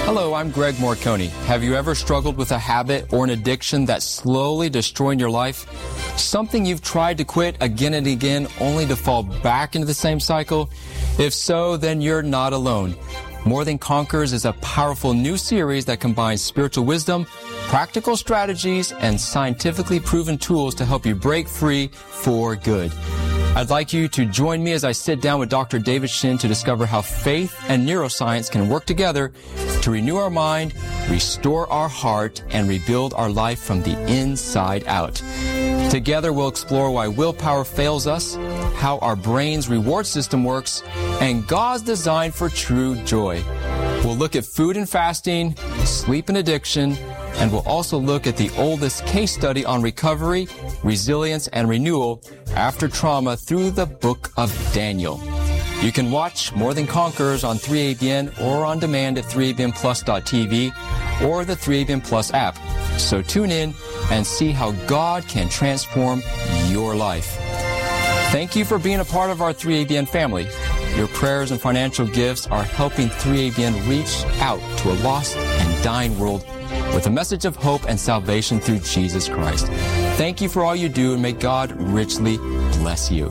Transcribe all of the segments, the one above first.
Hello, I'm Greg Morconi. Have you ever struggled with a habit or an addiction that's slowly destroying your life? Something you've tried to quit again and again only to fall back into the same cycle? If so, then you're not alone. More Than Conquerors is a powerful new series that combines spiritual wisdom, practical strategies, and scientifically proven tools to help you break free for good. I'd like you to join me as I sit down with Dr. David Shin to discover how faith and neuroscience can work together to renew our mind, restore our heart, and rebuild our life from the inside out. Together, we'll explore why willpower fails us, how our brain's reward system works, and God's design for true joy. We'll look at food and fasting, sleep and addiction, and we'll also look at the oldest case study on recovery, resilience, and renewal after trauma through the book of Daniel. You can watch More Than Conquerors on 3ABN or on demand at 3ABNplus.tv or the 3ABN Plus app. So tune in and see how God can transform your life. Thank you for being a part of our 3ABN family. Your prayers and financial gifts are helping 3ABN reach out to a lost and dying world with a message of hope and salvation through Jesus Christ. Thank you for all you do, and may God richly bless you.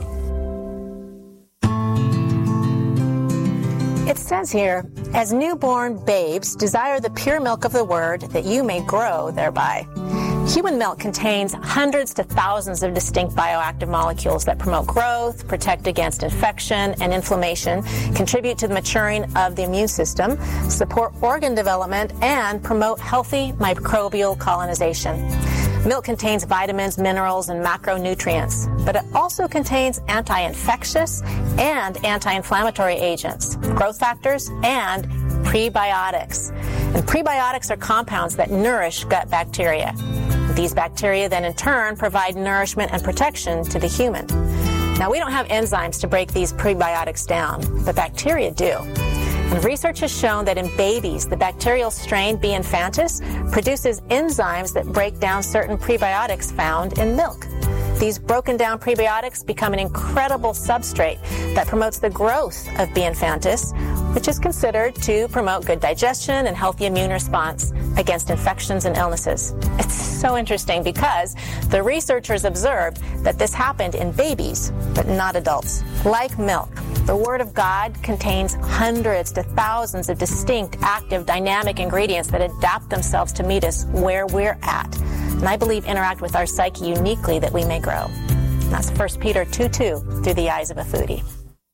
It says here, as newborn babes, desire the pure milk of the word that you may grow thereby. Human milk contains hundreds to thousands of distinct bioactive molecules that promote growth, protect against infection and inflammation, contribute to the maturing of the immune system, support organ development, and promote healthy microbial colonization. Milk contains vitamins, minerals, and macronutrients, but it also contains anti-infectious and anti-inflammatory agents, growth factors, and prebiotics. And prebiotics are compounds that nourish gut bacteria. These bacteria then in turn provide nourishment and protection to the human. Now, we don't have enzymes to break these prebiotics down, but bacteria do. And research has shown that in babies, the bacterial strain B. infantis produces enzymes that break down certain prebiotics found in milk. These broken down prebiotics become an incredible substrate that promotes the growth of B. infantis, which is considered to promote good digestion and healthy immune response against infections and illnesses. It's so interesting because the researchers observed that this happened in babies, but not adults. Like milk, the Word of God contains hundreds to thousands of distinct, active, dynamic ingredients that adapt themselves to meet us where we're at. And I believe interact with our psyche uniquely that we may grow. And that's 1 Peter 2:2 through the eyes of a foodie.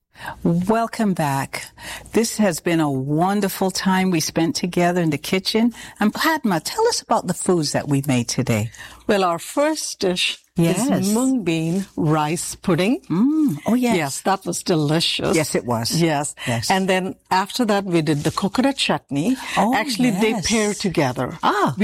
Welcome back. This has been a wonderful time we spent together in the kitchen. And Padma, tell us about the foods that we made today. Well, our first dish is mung bean rice pudding. Oh, yes. Yes, that was delicious. Yes, it was. Yes. And then after that, we did the coconut chutney. Oh, actually, they pair together. We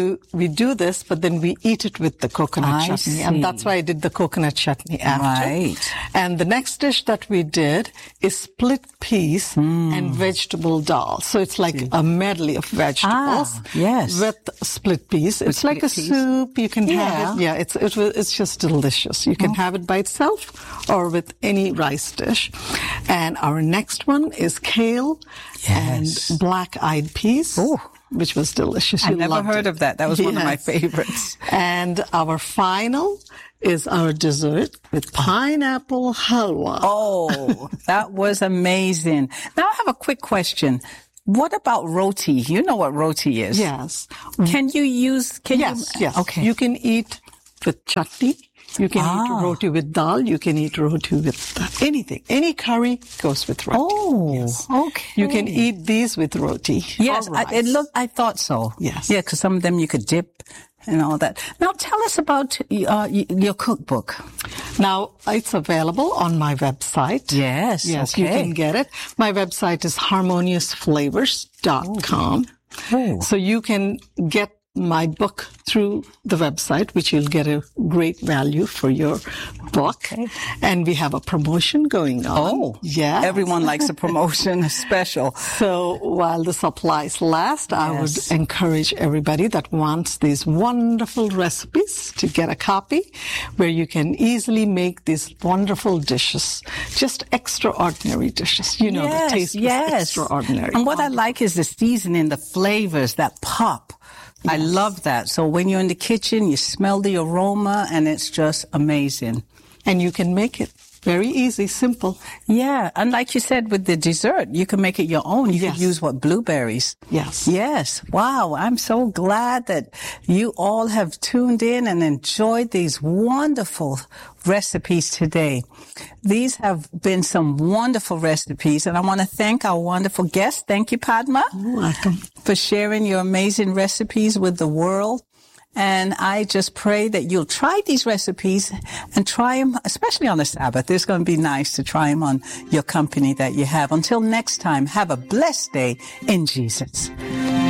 do this, but then we eat it with the coconut chutney. See. And that's why I did the coconut chutney after. Right. And the next dish that we did is split peas and vegetable dal. So it's like a medley of vegetables. With split peas. It's like a soup. You can have it. Yeah, it's just delicious. You can have it by itself or with any rice dish. And our next one is kale and black-eyed peas. Which was delicious. I never heard of that. That was one of my favorites. And our final is our dessert with pineapple halwa. Oh, that was amazing. Now I have a quick question. What about roti? You know what roti is? Yes. Can you use? Yes. Okay. You can eat with chutney. You can eat roti with dal. You can eat roti with anything. Any curry goes with roti. Oh, yes. Okay. You can eat these with roti. Yes, I thought so. Yes. Yeah, because some of them you could dip and all that. Now tell us about your cookbook. Now, it's available on my website. Yes, you can get it. My website is harmoniousflavors.com. So you can get my book through the website, which you'll get a great value for your book. Okay. And we have a promotion going on. Oh, yeah. Everyone likes a promotion, a special. So while the supplies last, I would encourage everybody that wants these wonderful recipes to get a copy where you can easily make these wonderful dishes, just extraordinary dishes. You know, the taste is extraordinary. And what I like is the seasoning, the flavors that pop. I love that. So when you're in the kitchen, you smell the aroma and it's just amazing. And you can make it very easy, simple. Yeah. And like you said, with the dessert, you can make it your own. You can use blueberries. Yes. Yes. Wow. I'm so glad that you all have tuned in and enjoyed these wonderful recipes today. These have been some wonderful recipes, and I want to thank our wonderful guests. Thank you, Padma. You're welcome. For sharing your amazing recipes with the world. And I just pray that you'll try these recipes and try them, especially on the Sabbath. It's going to be nice to try them on your company that you have. Until next time, have a blessed day in Jesus.